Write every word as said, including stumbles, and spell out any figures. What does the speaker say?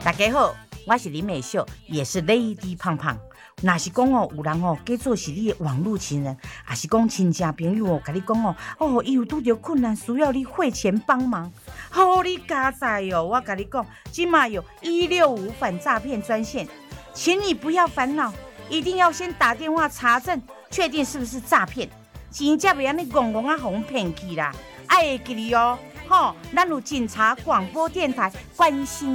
大家好，我是林美秀，也是 Lady 胖胖。若是讲哦，有人哦，假做是你的网络情人，还是讲亲戚朋友哦，甲你讲哦，哦，伊有拄着困难，需要你汇钱帮忙，好你加载哦！我甲你讲，今嘛有一六五反诈骗专线，请你不要烦恼，一定要先打电话查证，确定是不是诈骗，钱才袂安尼戆戆啊，互骗去啦！爱会记哩哦，吼，咱有警察广播电台关心。